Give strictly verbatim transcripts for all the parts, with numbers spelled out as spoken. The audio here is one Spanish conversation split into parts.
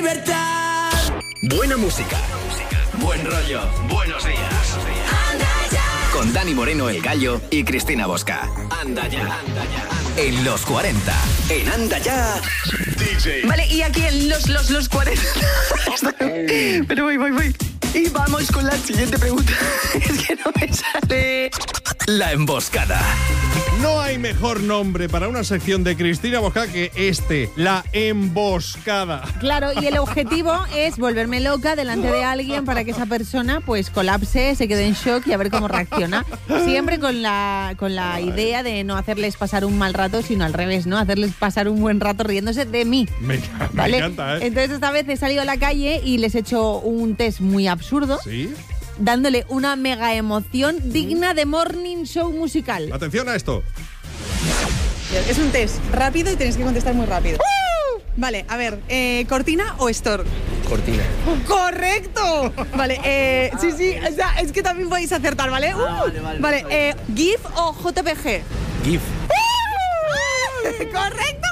libertad. Buena música, buen rollo, buenos días. Anda ya. Con Dani Moreno, El Gallo y Cristina Bosca. Anda ya, anda ya. En los cuarenta, en Anda Ya, D J. Vale, y aquí en los, los, los cuarenta. Pero voy, voy, voy. Y vamos con la siguiente pregunta. Es que no me sale. La Emboscada. No hay mejor nombre para una sección de Cristina Bosca que este, La Emboscada. Claro, y el objetivo es volverme loca delante de alguien para que esa persona pues colapse, se quede en shock y a ver cómo reacciona. Siempre con la, con la idea de no hacerles pasar un mal rato, sino al revés, ¿no? Hacerles pasar un buen rato riéndose de mí. Me, me ¿vale? encanta, ¿eh? Entonces esta vez he salido a la calle y les he hecho un test muy absurdo. ¿Sí? Dándole una mega emoción digna de morning show musical. Atención a esto. Es un test rápido y tenéis que contestar muy rápido. ¡Uh! Vale, a ver, eh, ¿cortina o store? Cortina. ¡Correcto! Vale, eh, sí, sí, o sea, es que también podéis acertar, ¿vale? Uh, vale, vale, vale eh, ¿GIF o J P G? GIF. ¡Uh! ¡Correcto!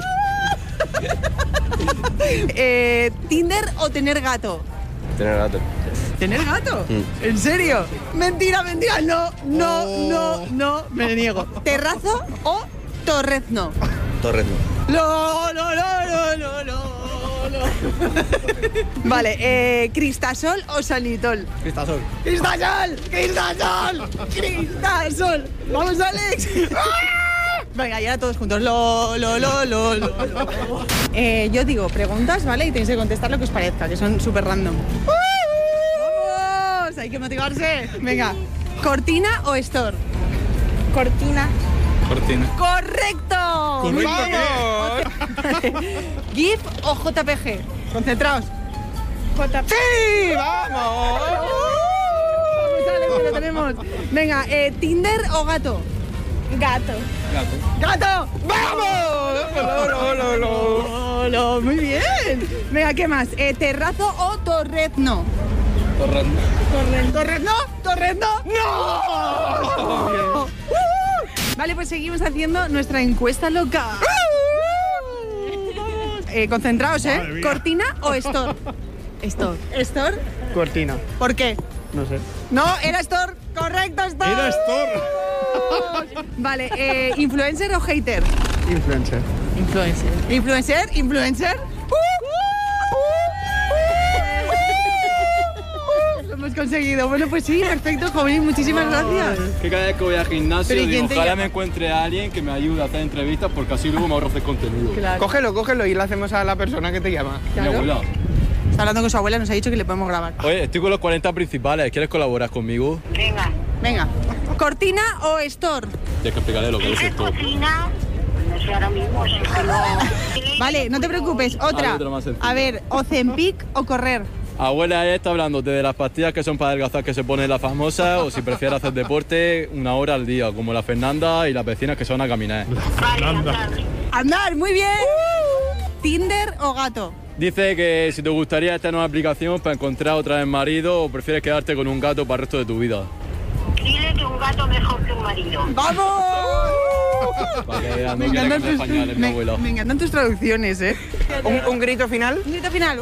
eh, ¿Tinder o tener gato? Tener gato. ¿Tener gato? Mm. ¿En serio? Mentira, mentira, no, no, oh. no, no, me niego. ¿Terrazo o torrezno? Torrezno. No, no, no, no, no, no, no. Vale, eh, ¿Cristasol o Sanitol? Cristasol. ¡Cristasol! ¡Cristasol! ¡Cristasol! ¡Vamos, Alex! Venga, y ahora todos juntos. Lo, lo, lo, lo, lo, lo. Eh, yo digo preguntas, ¿vale? Y tenéis que contestar lo que os parezca, que son súper random. ¡Vamos! Hay que motivarse. Venga, ¿cortina o store? Cortina. Cortina. ¡Correcto! ¿Correcto qué? ¿GIF o J P G? Concentraos. J P G. ¡Sí! ¡Vamos! Vamos, Alex, que lo tenemos. Venga, eh, ¿Tinder o gato? Gato. Gato. ¡Gato! ¡Vamos! ¡Lo, lo, lo, lo, lo! Muy bien. Venga, ¿qué más? Eh, ¿Terrazo o torrezno? Torrezno. ¿Torrezno? ¿Torrezno? ¿Torrezno? ¡No! Uh, vale, pues seguimos haciendo nuestra encuesta loca. eh, concentraos, ¿eh? ¿Cortina o store? Store. ¿Store? Cortina. ¿Por qué? No sé. No, era store. Correcto, store. Era Store. Vale, eh, ¿influencer o hater? Influencer. Influencer. ¿Influencer? ¿Influencer? Lo hemos conseguido. Bueno, pues sí, perfecto, joven. Muchísimas gracias. Que cada vez que voy al gimnasio Pero, ¿y digo, quién te ojalá llama? me encuentre a alguien que me ayude a hacer entrevistas porque así luego me ahorro hacer contenido. Claro. Cógelo, cógelo y le hacemos a la persona que te llama. Claro. Mi abuela. Está hablando con su abuela, nos ha dicho que le podemos grabar. Oye, estoy con los cuarenta principales. ¿Quieres colaborar conmigo? Venga. Venga. ¿Cortina o store? Tienes que explicarle lo que es esto. Cocina. No sé ahora mismo, si que no. Vale, no te preocupes. Otra. Hay otra más sencilla. A ver, ¿Ozempic o correr? Abuela, ella está hablando de las pastillas que son para adelgazar que se pone la famosa o si prefiere hacer deporte una hora al día, como la Fernanda y las vecinas que se van a caminar. Vale, andar. Andar, muy bien. ¿Tinder o gato? Dice que si te gustaría esta nueva aplicación para encontrar otra vez marido o prefieres quedarte con un gato para el resto de tu vida. Dile que un gato mejor que un marido. ¡Vamos! Para que veas, no Me quiere encantan, que me tus, españoles, mi me, abuela. me encantan tus traducciones, ¿eh? ¿Un, un grito final? Un grito final. ¡Uh!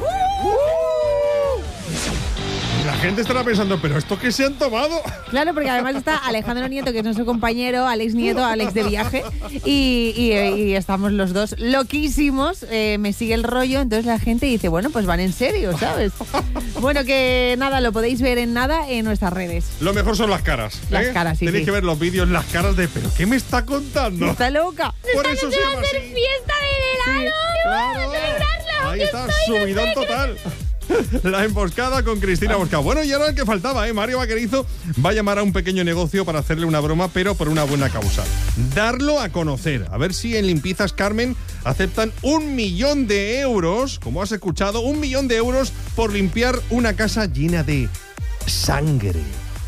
La gente estará pensando, ¿pero esto qué se han tomado? Claro, porque además está Alejandro Nieto, que es nuestro compañero, Alex Nieto, Alex de viaje, y, y, y estamos los dos loquísimos, eh, me sigue el rollo, entonces la gente dice, bueno, pues van en serio, ¿sabes? Bueno, que nada, lo podéis ver en nada en nuestras redes. Lo mejor son las caras. ¿eh? Las caras, sí, Tenéis sí. que ver los vídeos, las caras de, ¿pero qué me está contando? Está loca. Por eso se llama así. fiesta de helado. Claro. Ahí está, subidón total. La Emboscada con Cristina Bosca. Bueno, y ahora el que faltaba, ¿eh? Mario Vaquerizo va a llamar a un pequeño negocio para hacerle una broma, pero por una buena causa. Darlo a conocer. A ver si en Limpiezas Carmen aceptan un millón de euros, como has escuchado, un millón de euros por limpiar una casa llena de sangre.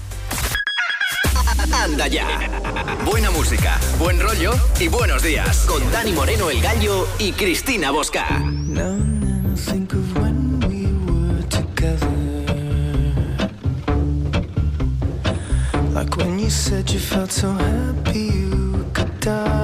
Anda ya. Buena música, buen rollo y buenos días. Con Dani Moreno, El Gallo y Cristina Bosca. Like when you said you felt so happy you could die.